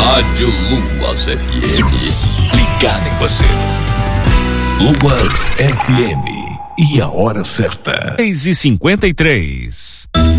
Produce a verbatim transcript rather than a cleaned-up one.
Rádio Luas F M. Ligado em você. Luas F M. E a hora certa. seis e cinquenta e três.